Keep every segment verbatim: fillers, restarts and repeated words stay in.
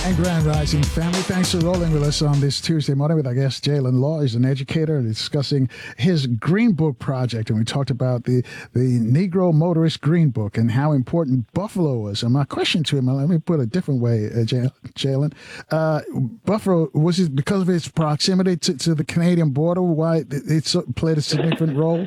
And Grand Rising family, thanks for rolling with us on this Tuesday morning with our guest Jalen Law. He's an educator discussing his Green Book project. And we talked about the, the Negro Motorist Green Book and how important Buffalo was. And my question to him, let me put it a different way, uh, Jalen. Uh, Buffalo, was it because of its proximity to, to the Canadian border, why it, it played a significant role?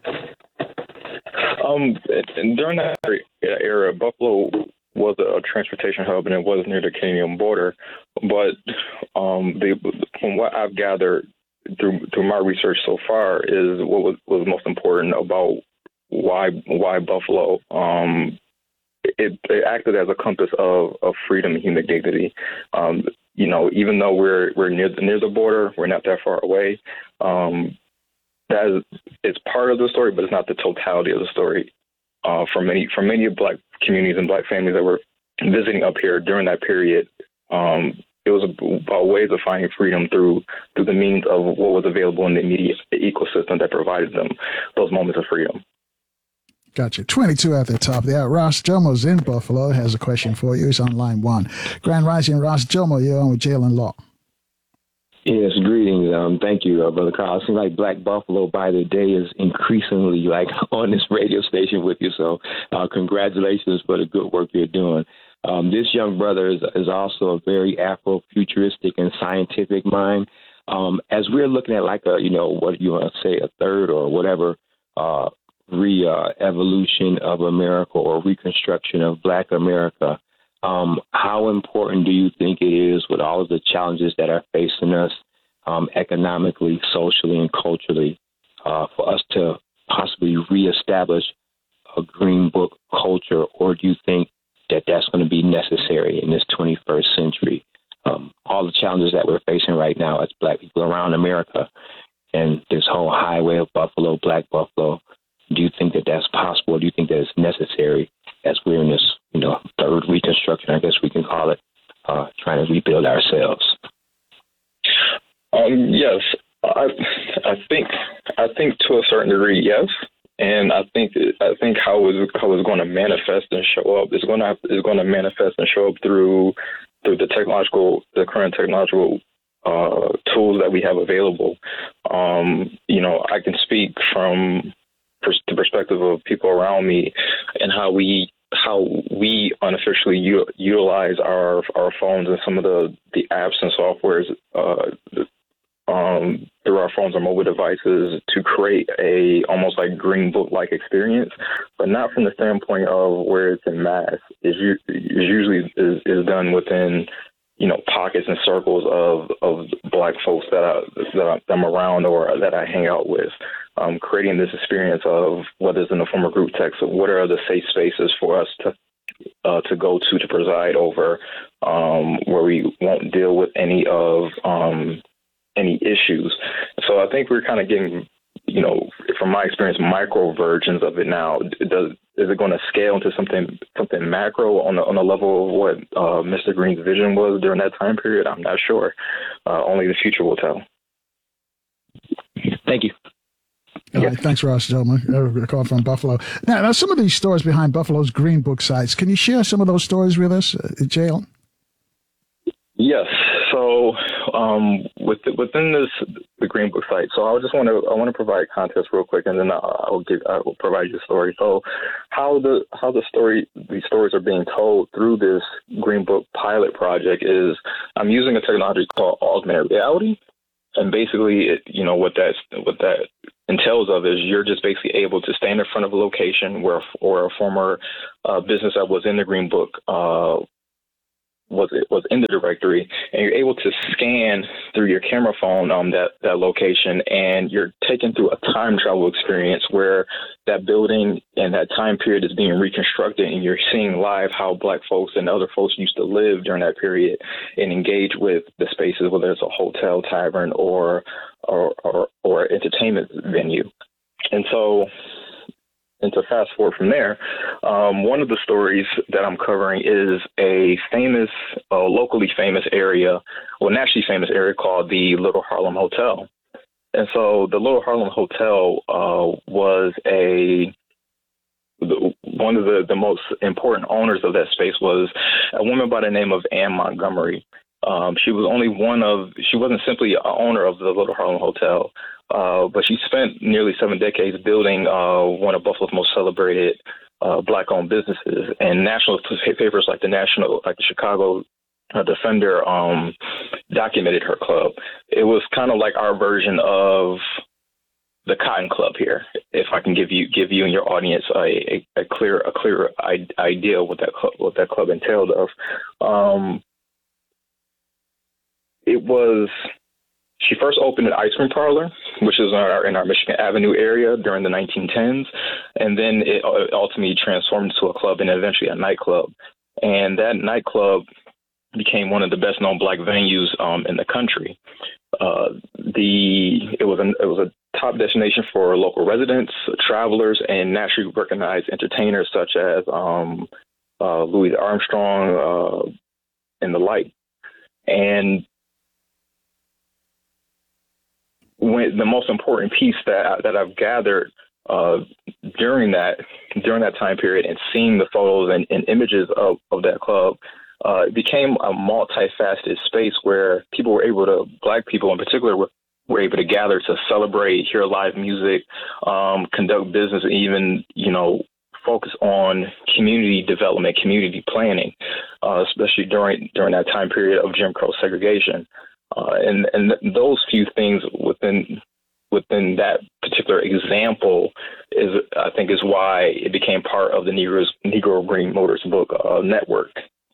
Um, during that era, Buffalo was a transportation hub, and it was near the Canadian border. But um, they, from what I've gathered through through my research so far, is what was, was most important about why why Buffalo. Um, it, it acted as a compass of, of freedom and human dignity. Um, you know, even though we're we're near the, near the border, we're not that far away. Um, that is, it's part of the story, but it's not the totality of the story. Uh, for many for many Black communities and Black families that were visiting up here during that period, um, it was about ways of finding freedom through through the means of what was available in the immediate ecosystem that provided them those moments of freedom. Gotcha. twenty-two at the top there. Ross Jomo's in Buffalo, has a question for you. He's on line one. Grand Rising, Ross Jomo, you're on with Jalen Law. Yes, greetings. Um, thank you, uh, Brother Carl. It seems like Black Buffalo by the day is increasingly like on this radio station with you. So uh, congratulations for the good work you're doing. Um, this young brother is, is also a very Afro-futuristic and scientific mind. Um, as we're looking at like a, you know, what you want to say, a third or whatever uh, re-evolution uh, of America or reconstruction of Black America, Um, how important do you think it is with all of the challenges that are facing us um, economically, socially, and culturally uh, for us to possibly reestablish a Green Book culture? Or do you think that that's going to be necessary in this twenty-first century? Um, all the challenges that we're facing right now as Black people around America and this whole highway of Buffalo, Black Buffalo, do you think that that's possible? Or do you think that it's necessary as we're in this, you know, third reconstruction, I guess we can call it, uh, trying to rebuild ourselves? Um, yes, I, I think, I think to a certain degree, yes, and I think, I think how it's, how it's going to manifest and show up is going to is going to manifest and show up through through the technological, the current technological uh, tools that we have available. Um, you know, I can speak from the perspective of people around me and how we how we unofficially u- utilize our our phones and some of the, the apps and softwares uh, um, through our phones or mobile devices to create a almost like Green Book like experience, but not from the standpoint of where it's in mass. Is usually is, is done within, you know, pockets and circles of, of Black folks that I, that I'm around or that I hang out with, um, creating this experience of whether it's in the form of group text, what are the safe spaces for us to uh, to go to to preside over, um, where we won't deal with any of um, any issues. So I think we're kind of getting, you know, from my experience, micro versions of it now. Does is it going to scale into something something macro on the on the level of what uh, Mister Green's vision was during that time period? I'm not sure. Uh, only the future will tell. Thank you. All right, thanks, Ross Jomo. A call from Buffalo. Now, now, some of these stories behind Buffalo's Green Book sites. Can you share some of those stories with us, uh, Jalen? Yes. So, um, with, within this the Green Book site, so I just want to I want to provide context real quick, and then I'll, I'll give I will provide you a story. So, how the how the story these stories are being told through this Green Book pilot project is I'm using a technology called augmented reality, and basically, it, you know what that's what that entails of is you're just basically able to stand in front of a location where or a former uh, business that was in the Green Book uh, was it was in the directory, and you're able to scan through your camera phone um that that location, and you're taken through a time travel experience where that building and that time period is being reconstructed, and you're seeing live how Black folks and other folks used to live during that period and engage with the spaces, whether it's a hotel, tavern, or or or, or entertainment venue. And so, and to fast forward from there, um, one of the stories that I'm covering is a famous, uh, locally famous area, well, nationally famous area called the Little Harlem Hotel. And so the Little Harlem Hotel uh, was a one of the, the most important owners of that space was a woman by the name of Anne Montgomery. Um, she was only one of, she wasn't simply an owner of the Little Harlem Hotel, uh, but she spent nearly seven decades building uh, one of Buffalo's most celebrated uh, Black-owned businesses. And national papers like the National, like the Chicago uh, Defender um, documented her club. It was kind of like our version of the Cotton Club here, if I can give you give you and your audience a, a, a clear a clear idea what that club, what that club entailed of. Um, it was she first opened an ice cream parlor, which is in our, in our Michigan Avenue area during the nineteen tens, and then it ultimately transformed into a club and eventually a nightclub. And that nightclub became one of the best known Black venues um, in the country. Uh, the it was an, it was a top destination for local residents, travelers, and nationally recognized entertainers such as um, uh, Louis Armstrong uh, and the like. And when the most important piece that that I've gathered uh, during that during that time period and seeing the photos and, and images of, of that club. Uh, it became a multifaceted space where people were able to, Black people in particular, were, were able to gather to celebrate, hear live music, um, conduct business, and even, you know, focus on community development, community planning, uh, especially during during that time period of Jim Crow segregation. Uh, and and those few things within within that particular example is, I think, is why it became part of the Negro's, Negro Green Motors book uh, network.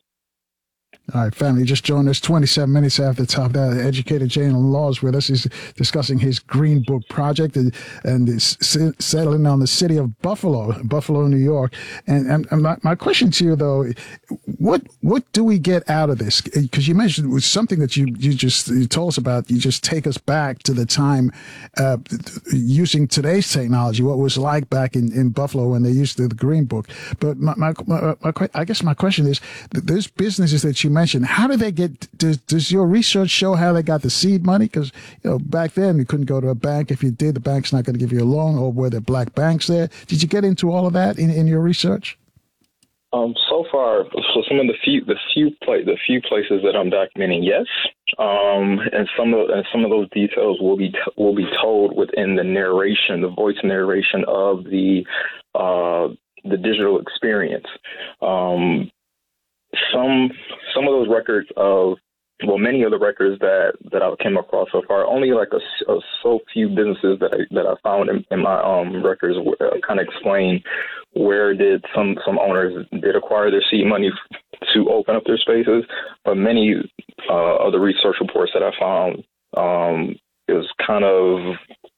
All right, family, just joined us twenty-seven minutes after the top of that. Educator Jalen Law is with us. He's discussing his Green Book project and, and is settling on the city of Buffalo, Buffalo, New York. And, and, and my, my question to you, though, what what do we get out of this? Because you mentioned it was something that you, you just you told us about. You just take us back to the time uh, using today's technology, what it was like back in, in Buffalo when they used the, the Green Book. But my, my, my, my I guess my question is, those businesses that you mentioned, how do they get, does, does your research show how they got the seed money? Because, you know, back then you couldn't go to a bank. If you did, the bank's not going to give you a loan, or were there Black banks there? Did you get into all of that in, in your research? Um, so far, so some of the few, the few, pla- the few places that I'm documenting, yes, um, and some of and some of those details will be t- will be told within the narration, the voice narration of the uh, the digital experience. Um, Some some of those records of, well, many of the records that, that I came across so far, only like a, a so few businesses that I, that I found in, in my um, records uh, kind of explain where did some, some owners did acquire their seed money to open up their spaces. But many uh, of the research reports that I found, um, it was kind of,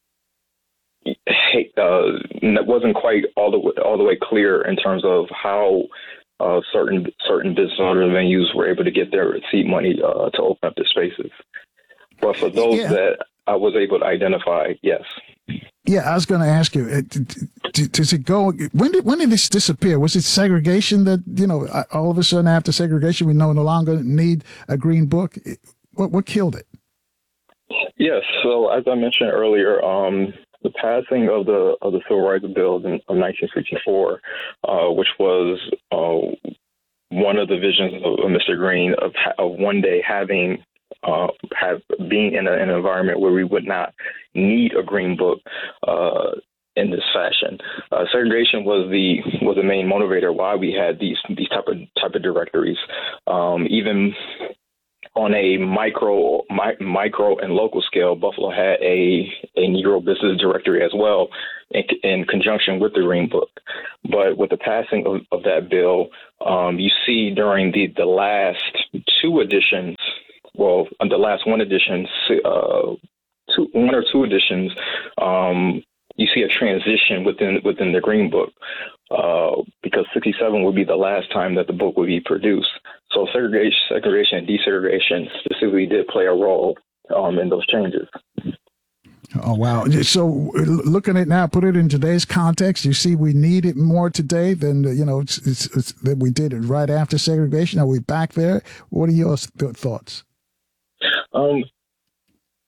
uh, it wasn't quite all the way, all the way clear in terms of how Uh, certain certain business owners and venues were able to get their seed money uh, to open up their spaces. But for those yeah. that I was able to identify, yes. Yeah, I was going to ask you, does it go, when did when did this disappear? Was it segregation that, you know, all of a sudden after segregation, we no longer need a Green Book? What, what killed it? Yes, so as I mentioned earlier, um, the passing of the of the Civil Rights Bill in, of nineteen sixty-four, uh, which was uh, one of the visions of, of Mister Green of, of one day having uh, have being in, a, in an environment where we would not need a Green Book uh, in this fashion. Uh, segregation was the was the main motivator why we had these these type of type of directories. Um, even on a micro, mi- micro and local scale, Buffalo had a, a Negro business directory as well in, in conjunction with the Green Book. But with the passing of, of that bill, um, you see during the, the last two editions, well, the last one edition, uh, two, one or two editions, um, you see a transition within within the Green Book uh, because sixty-seven would be the last time that the book would be produced. So segregation, segregation and desegregation specifically did play a role um, in those changes. Oh, wow. So looking at it now, put it in today's context, you see we need it more today than, you know, it's, it's, it's, that we did it right after segregation. Are we back there? What are your th- thoughts? Um,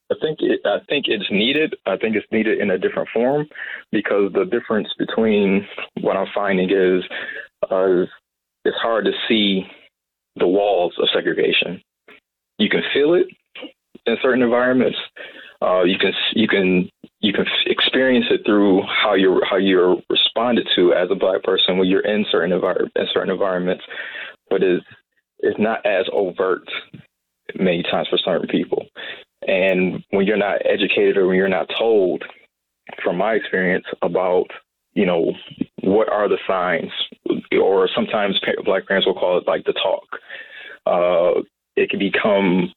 I think it, I think it's needed. I think it's needed in a different form, because the difference between what I'm finding is uh, it's hard to see the walls of segregation. You can feel it in certain environments. Uh, you can you can you can experience it through how you're how you're responded to as a Black person when you're in certain envir- in certain environments, but it's it's not as overt many times for certain people. And when you're not educated, or when you're not told, from my experience, about, you know, what are the signs, or sometimes Black parents will call it like the talk. Uh, it can become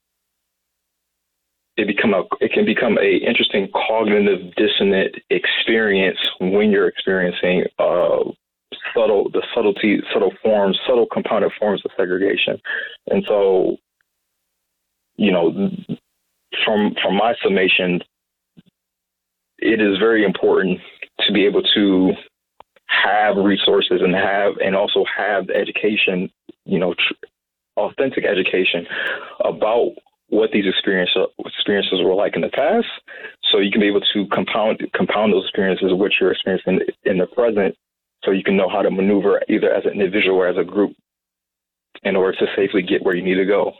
it become a it can become a interesting cognitive dissonant experience when you're experiencing uh, subtle the subtlety subtle forms subtle compounded forms of segregation. And so, you know, from from my summation, it is very important to be able to have resources and have and also have the education, you know, tr- authentic education about what these experience, experiences were like in the past, so you can be able to compound compound those experiences with your experience in, in the present, so you can know how to maneuver either as an individual or as a group in order to safely get where you need to go.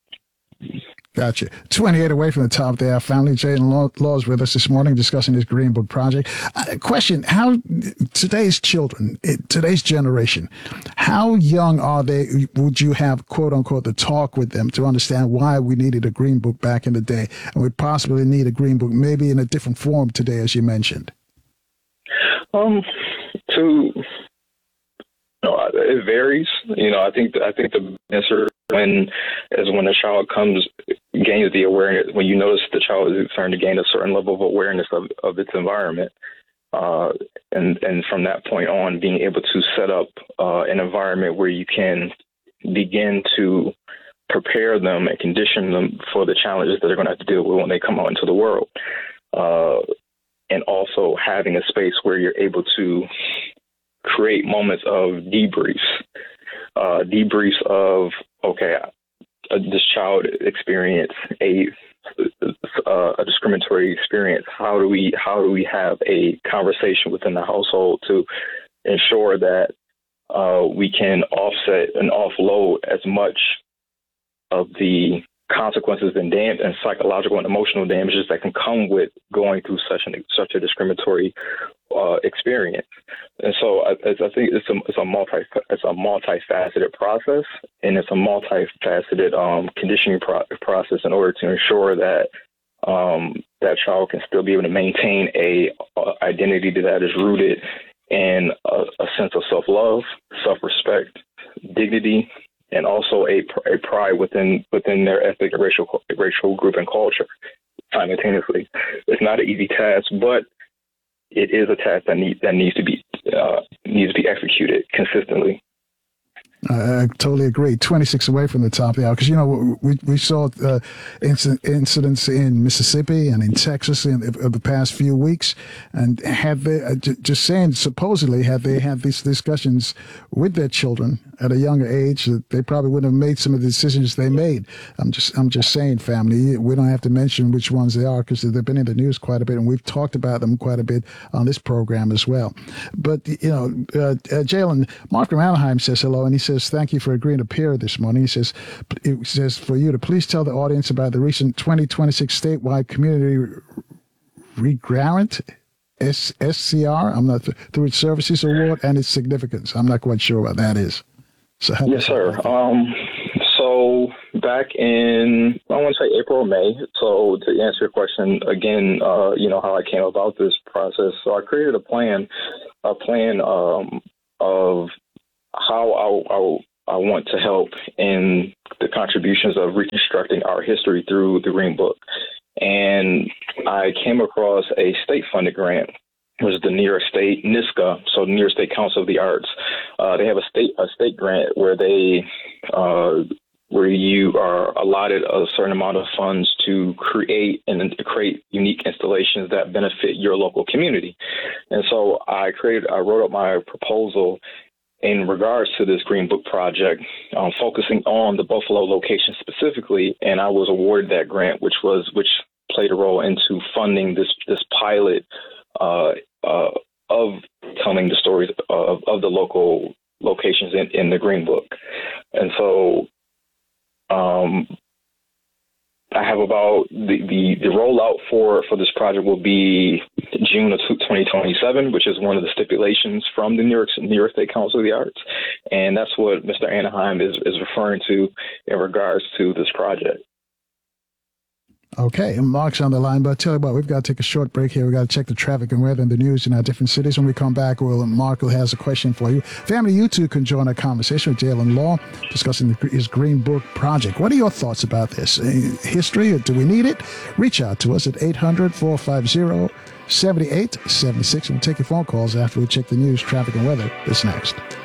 Gotcha. twenty-eight away from the top there. Family Jalen Law is with us this morning discussing his Green Book project. Uh, question, how today's children, today's generation, how young are they? Would you have, quote unquote, the talk with them to understand why we needed a Green Book back in the day, and we possibly need a Green Book maybe in a different form today, as you mentioned? Um, to, you know, it varies. You know, I think, I think the answer when is when a child comes, gains the awareness, when you notice the child is starting to gain a certain level of awareness of, of its environment. Uh, and, and from that point on, being able to set up uh, an environment where you can begin to prepare them and condition them for the challenges that they're going to have to deal with when they come out into the world. Uh, and also having a space where you're able to create moments of debriefs, uh, debriefs of, okay, uh, this child experienced a uh, a discriminatory experience. How do we how do we have a conversation within the household to ensure that uh, we can offset and offload as much of the consequences and dam- and psychological and emotional damages that can come with going through such an such a discriminatory uh, experience. And so I, I think it's a it's a multi it's a multifaceted process, and it's a multifaceted um, conditioning pro- process in order to ensure that um, that child can still be able to maintain a, a identity that is rooted in a, a sense of self-love, self-respect, dignity, and also a, a pride within within their ethnic and racial racial group and culture simultaneously. It's not an easy task, but it is a task that needs that needs to be uh, needs to be executed consistently. I totally agree. twenty-six away from the top of the hour, because, you know, we we saw uh, inc- incidents in Mississippi and in Texas in, in the past few weeks, and have they uh, j- just saying supposedly have they had these discussions with their children at a younger age, that they probably wouldn't have made some of the decisions they made. I'm just I'm just saying, family. We don't have to mention which ones they are, because they've been in the news quite a bit, and we've talked about them quite a bit on this program as well. But, you know, uh, uh, Jalen, Mark from Anaheim says hello, and he says, thank you for agreeing to appear this morning. He says, it says for you to please tell the audience about the recent twenty twenty-six statewide community regrant S- SCR, I'm not through its services award, and its significance. I'm not quite sure what that is. So yes, sir. Um, so back in, I want to say April or May. So to answer your question again, uh, you know, how I came about this process. So I created a plan, a plan um, of how I, I, I want to help in the contributions of reconstructing our history through the Green Book. And I came across a state-funded grant. It was the New York State NISCA, so New York State Council of the Arts. Uh, they have a state a state grant where they uh, where you are allotted a certain amount of funds to create and to create unique installations that benefit your local community. And so I created, I wrote up my proposal in regards to this Green Book project, um, focusing on the Buffalo location specifically, and I was awarded that grant, which was which played a role into funding this this pilot uh, uh, of telling the stories of, of the local locations in, in the Green Book. And so um, I have about the, the, the rollout for, for this project will be June of twenty twenty-seven, which is one of the stipulations from the New York New York State Council of the Arts. And that's what Mister Anaheim is, is referring to in regards to this project. Okay, and Mark's on the line, but tell you what, we've got to take a short break here. We've got to check the traffic and weather and the news in our different cities. When we come back, we'll, Mark will has a question for you. Family, you too can join our conversation with Jalen Law, discussing the, his Green Book project. What are your thoughts about this? Uh, history, or do we need it? Reach out to us at eight hundred, four five zero, seven eight seven six. And we'll take your phone calls after we check the news, traffic, and weather. This next.